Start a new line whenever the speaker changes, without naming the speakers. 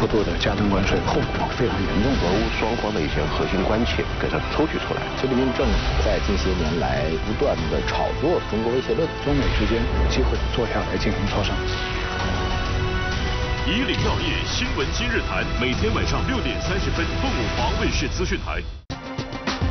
幅度的加征关税，后果非常严重。
俄乌双方的一些核心关切给它抽取出来。
菲律宾政府在近些年来不断的炒作中国威胁论，
中美之间有机会坐下来进行磋商。
以岭药业新闻今日谈，每天晚上6点30分，凤凰卫视资讯台。